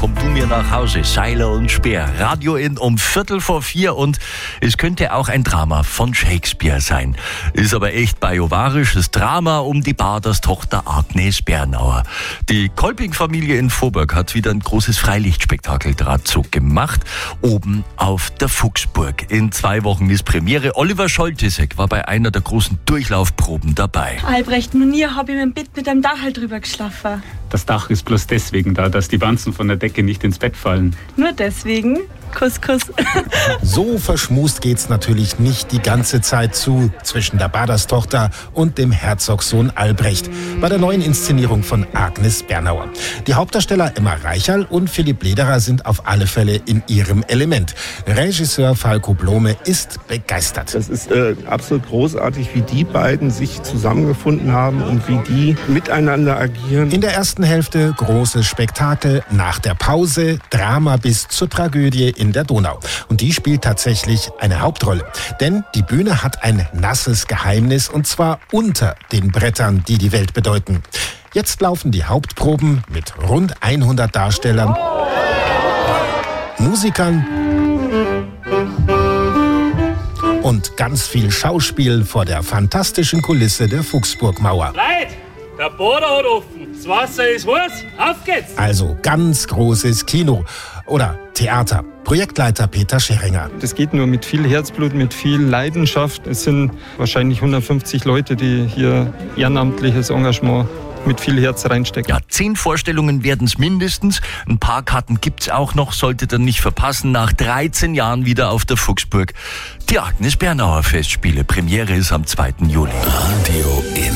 Komm du mir nach Hause, Seiler und Speer. Radio in um 3:45 und es könnte auch ein Drama von Shakespeare sein. Ist aber echt bajuwarisches Drama um die Baderstochter Agnes Bernauer. Die Kolping-Familie in Vorburg hat wieder ein großes Freilichtspektakel Drahtzug gemacht, oben auf der Fuchsburg. In 2 Wochen ist Premiere. Oliver Scholtisek war bei einer der großen Durchlaufproben dabei. Albrecht, noch nie habe ich mein Bett mit einem Dach drüber geschlafen. Das Dach ist bloß deswegen da, dass die Wanzen von der Decke nicht ins Bett fallen. Nur deswegen? Kuss, Kuss. So verschmust geht's natürlich nicht die ganze Zeit zu zwischen der Baderstochter und dem Herzogssohn Albrecht bei der neuen Inszenierung von Agnes Bernauer. Die Hauptdarsteller Emma Reicherl und Philipp Lederer sind auf alle Fälle in ihrem Element. Regisseur Falco Blome ist begeistert. Das ist absolut großartig, wie die beiden sich zusammengefunden haben und wie die miteinander agieren. In der ersten Hälfte großes Spektakel, nach der Pause Drama bis zur Tragödie in der Donau. Und die spielt tatsächlich eine Hauptrolle. Denn die Bühne hat ein nasses Geheimnis, und zwar unter den Brettern, die die Welt bedeuten. Jetzt laufen die Hauptproben mit rund 100 Darstellern, Musikern und ganz viel Schauspiel vor der fantastischen Kulisse der Fuchsburgmauer. Leute, der Boden hat offen, das Wasser ist heiß, auf geht's! Also ganz großes Kino oder Theater. Projektleiter Peter Scheringer. Das geht nur mit viel Herzblut, mit viel Leidenschaft. Es sind wahrscheinlich 150 Leute, die hier ehrenamtliches Engagement mit viel Herz reinstecken. Ja, 10 Vorstellungen werden es mindestens. Ein paar Karten gibt's auch noch, solltet ihr nicht verpassen. Nach 13 Jahren wieder auf der Fuchsburg. Die Agnes Bernauer Festspiele. Premiere ist am 2. Juli. Radio in